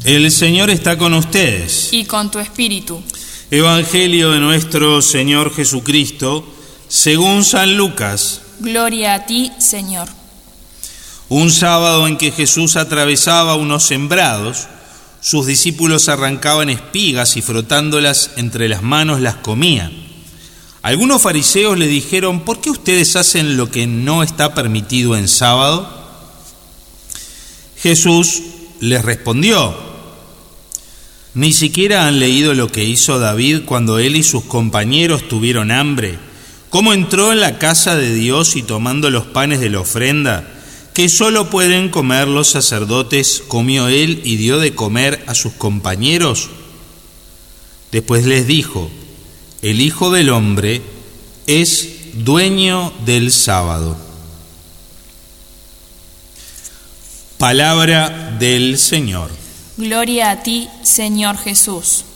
El Señor está con ustedes. Y con tu espíritu. Evangelio de nuestro Señor Jesucristo, según San Lucas. Gloria a ti, Señor. Un sábado en que Jesús atravesaba unos sembrados, sus discípulos arrancaban espigas y frotándolas entre las manos las comían. Algunos fariseos le dijeron: ¿por qué ustedes hacen lo que no está permitido en sábado? Jesús les respondió: ¿ni siquiera han leído lo que hizo David cuando él y sus compañeros tuvieron hambre? ¿Cómo entró en la casa de Dios y tomando los panes de la ofrenda, que solo pueden comer los sacerdotes, comió él y dio de comer a sus compañeros? Después les dijo: el Hijo del Hombre es dueño del sábado. Palabra del Señor. Gloria a ti, Señor Jesús.